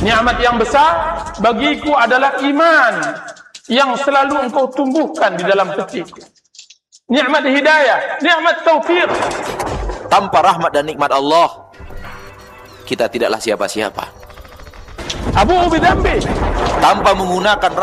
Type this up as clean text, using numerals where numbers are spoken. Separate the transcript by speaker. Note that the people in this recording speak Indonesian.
Speaker 1: Nikmat yang besar bagiku adalah iman yang selalu engkau tumbuhkan di dalam hatiku. Nikmat hidayah, nikmat taufik.
Speaker 2: Tanpa rahmat dan nikmat Allah, kita tidaklah siapa-siapa.
Speaker 1: Abu Bidambi,
Speaker 2: tanpa menggunakan